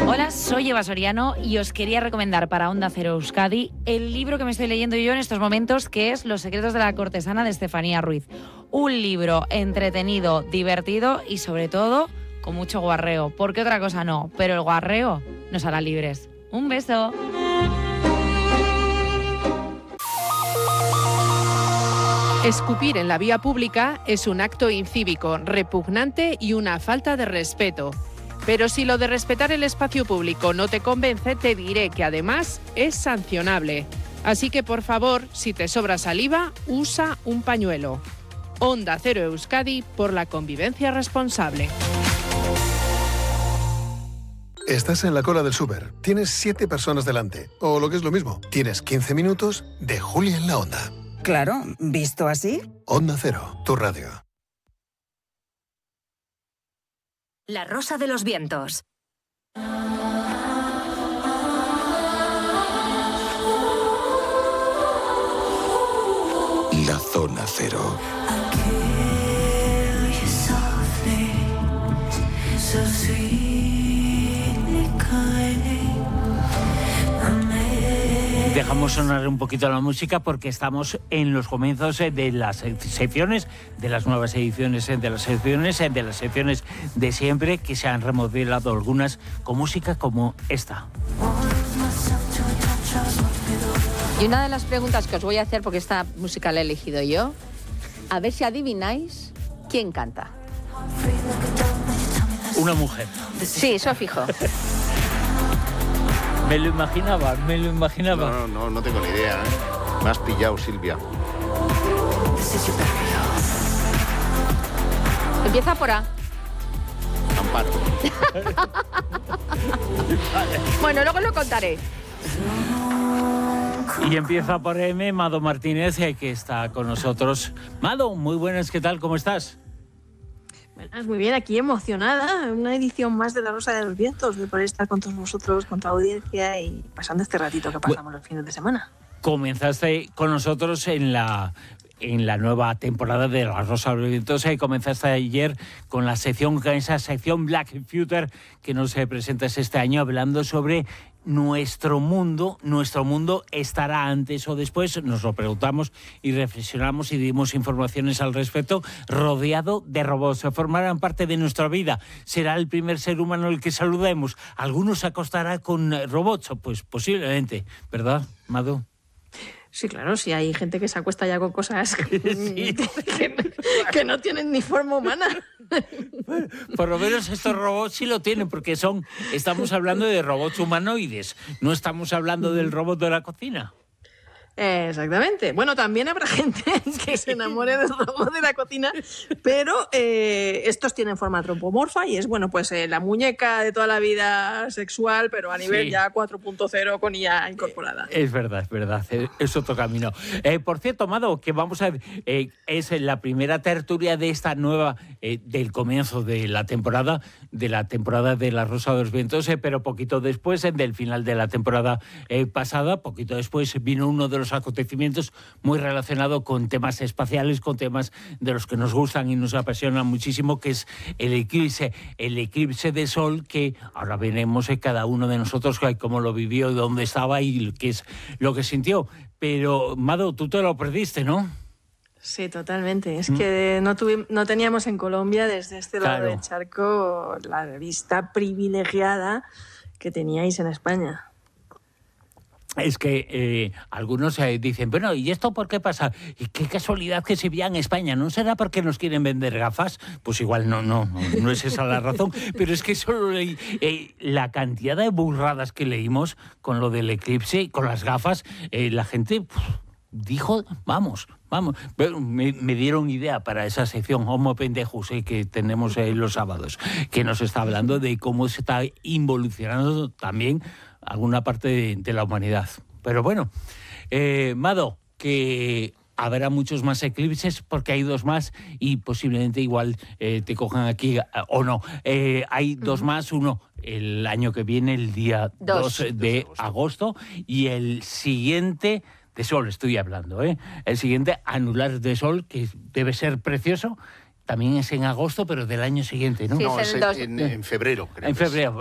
Hola, soy Eva Soriano y os quería recomendar para Onda Cero Euskadi el libro que me estoy leyendo yo en estos momentos, que es Los secretos de la cortesana de Estefanía Ruiz. Un libro entretenido, divertido y sobre todo con mucho guarreo, porque otra cosa no, pero el guarreo nos hará libres. Un beso. Escupir en la vía pública es un acto incívico, repugnante y una falta de respeto. Pero si lo de respetar el espacio público no te convence, te diré que además es sancionable. Así que, por favor, si te sobra saliva, usa un pañuelo. Onda Cero Euskadi por la convivencia responsable. Estás en la cola del súper, tienes 7 personas delante, o lo que es lo mismo, tienes 15 minutos de Julia en la Onda. Claro, ¿visto así? Onda Cero, tu radio. La Rosa de los Vientos. La Zona Cero. Dejamos sonar un poquito la música porque estamos en los comienzos de las secciones, de las nuevas ediciones, de las secciones de siempre, que se han remodelado algunas con música como esta. Y una de las preguntas que os voy a hacer, porque esta música la he elegido yo, a ver si adivináis quién canta. Una mujer. Sí, eso fijo. Me lo imaginaba. No tengo ni idea, ¿eh? Me has pillado, Silvia. Empieza por A. Amparo. Bueno, luego lo contaré. Y empieza por M, Mado Martínez, que está con nosotros. Mado, muy buenas, ¿qué tal? ¿Cómo estás? Buenas, muy bien, aquí emocionada. Una edición más de La Rosa de los Vientos, de poder estar con todos vosotros, con tu audiencia y pasando este ratito que pasamos los fines de semana. Comenzaste con nosotros en la nueva temporada de La Rosa de los Vientos. Comenzaste ayer con esa sección Black Future que nos presentas este año, hablando sobre nuestro mundo estará antes o después, nos lo preguntamos y reflexionamos y dimos informaciones al respecto, rodeado de robots. Formarán parte de nuestra vida. ¿Será el primer ser humano el que saludemos? ¿Alguno se acostará con robots? Pues posiblemente, ¿verdad, Madu? Sí, claro, sí, hay gente que se acuesta ya con cosas que no tienen ni forma humana. Bueno, por lo menos estos robots sí lo tienen, porque estamos hablando de robots humanoides, no estamos hablando del robot de la cocina. Exactamente. Bueno, también habrá gente que se enamore del robot de la cocina, pero estos tienen forma antropomorfa y es, bueno, pues la muñeca de toda la vida sexual, pero a nivel ya 4.0 con IA incorporada. Es verdad, es otro camino. Por cierto, Mado, que vamos a ver, es la primera tertulia de esta nueva, del comienzo de la temporada de La Rosa de los Vientos, pero poquito después, del final de la temporada pasada, poquito después vino uno de los acontecimientos muy relacionado con temas espaciales, con temas de los que nos gustan y nos apasionan muchísimo, que es el eclipse de sol, que ahora veremos cada uno de nosotros cómo lo vivió, dónde estaba y qué es lo que sintió. Pero, Mado, tú te lo perdiste, ¿no? Sí, totalmente. Es que no teníamos en Colombia, desde este lado del charco, la vista privilegiada que teníais en España. Es que algunos dicen, bueno, ¿y esto por qué pasa? Y qué casualidad que se veía en España. ¿No será porque nos quieren vender gafas? Pues igual no es esa la razón. Pero es que solo la cantidad de burradas que leímos con lo del eclipse y con las gafas, la gente dijo, vamos. Me dieron idea para esa sección Homo Pendejos que tenemos los sábados, que nos está hablando de cómo se está involucionando también alguna parte de la humanidad. Pero bueno, Mado, que habrá muchos más eclipses porque hay 2 más y posiblemente igual te cojan aquí o no. Hay 2 más, uno el año que viene, el día 2 de agosto, y el siguiente de sol estoy hablando, el siguiente anular de sol, que debe ser precioso. También es en agosto, pero del año siguiente, ¿no? No, es en febrero, creo. En febrero.